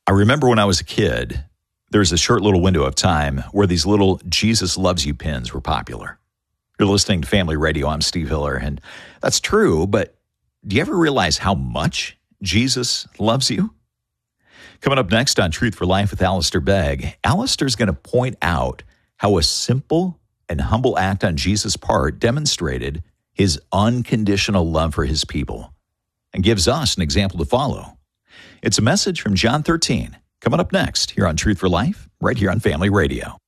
I remember when I was a kid, there was a short little window of time where these little Jesus Loves You pins were popular. You're listening to Family Radio. I'm Steve Hiller, and that's true, but do you ever realize how much Jesus loves you? Coming up next on Truth for Life with Alistair Begg, Alistair's going to point out how a simple and humble act on Jesus' part demonstrated his unconditional love for his people and gives us an example to follow. It's a message from John 13, coming up next here on Truth for Life, right here on Family Radio.